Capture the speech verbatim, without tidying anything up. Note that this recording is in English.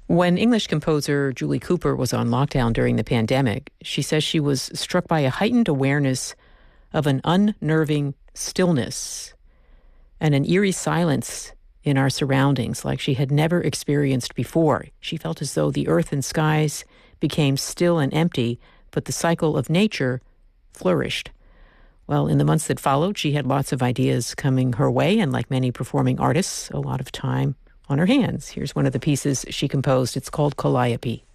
When English composer Julie Cooper was on lockdown during the pandemic, she says she was struck by a heightened awareness of an unnerving stillness and an eerie silence in our surroundings like she had never experienced before. She felt as though the earth and skies became still and empty, but the cycle of nature flourished. Well, in the months that followed, she had lots of ideas coming her way, and like many performing artists, a lot of time on her hands. Here's one of the pieces she composed. It's called Calliope.